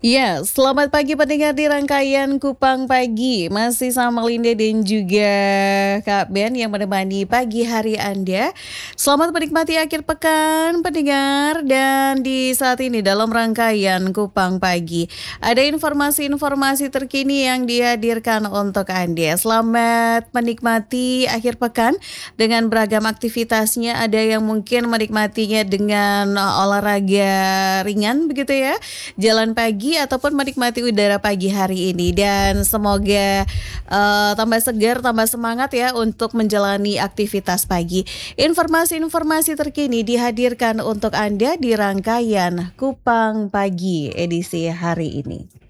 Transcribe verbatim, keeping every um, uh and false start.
Ya, selamat pagi pendengar di rangkaian Kupang Pagi. Masih sama Linda dan juga Kak Ben yang menemani pagi hari Anda. Selamat menikmati akhir pekan pendengar. Dan di saat ini dalam rangkaian Kupang Pagi, ada informasi-informasi terkini yang dihadirkan untuk Anda. Selamat menikmati akhir pekan dengan beragam aktivitasnya. Ada yang mungkin menikmatinya dengan olahraga ringan begitu ya, jalan pagi ataupun menikmati udara pagi hari ini, dan semoga eh, tambah segar, tambah semangat ya untuk menjalani aktivitas pagi. Informasi-informasi terkini dihadirkan untuk Anda di rangkaian Kupang Pagi edisi hari ini.